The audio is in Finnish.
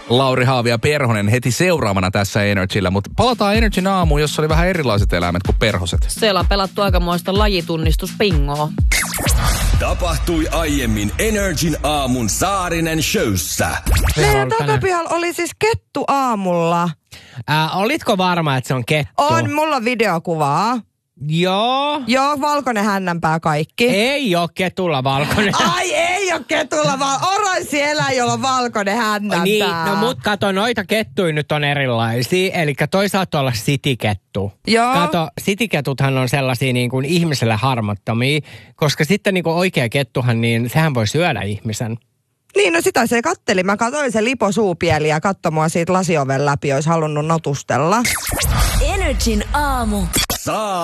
Lauri Haavi ja Perhonen heti seuraavana tässä Energyllä. Mutta palataan Energyn aamuun, jossa oli vähän erilaiset eläimet kuin perhoset. Siellä on pelattu aikamoista lajitunnistuspingoa. Tapahtui aiemmin Energin aamun Saarinen showssa. Meidän takapihalla oli siis kettu aamulla. Olitko varma, että se on kettu? On, mulla on videokuvaa. Joo. Joo, valkoinen hännänpää kaikki. Ei ole ketulla valkoinen. Ai ei ole ketulla, vaan oranssi eläin, jolla on valkoinen hännänpää. Niin, no mut kato, noita kettuja nyt on erilaisia. Eli toi saattaa olla sitikettu. Joo. Kato, sitiketuthan on sellaisia niin kuin ihmiselle harmottomia, koska sitten niin kuin oikea kettuhan, niin sehän voi syödä ihmisen. Niin, no sitä se katteli. Mä katsoin se liposuupieli ja katsoi mua siitä lasioven läpi, olisi halunnut notustella. Energin aamu.